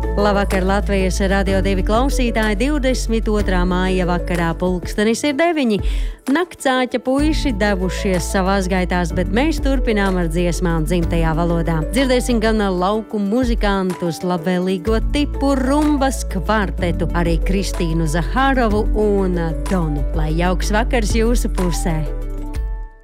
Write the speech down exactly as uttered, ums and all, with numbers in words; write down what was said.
Labvakar, Latvijas Radio divi klausītāji, divdesmit otrā māja vakarā, pulkstenis ir deviņi. Naktsāķa puiši devušies savās gaitās, bet mēs turpinām ar dziesmām dzimtajā valodā. Dzirdēsim gan lauku muzikantus, labvēlīgo tipu rumbas kvartetu, arī Kristīnu Zaharovu un Donu. Lai jauks vakars jūsu pusē!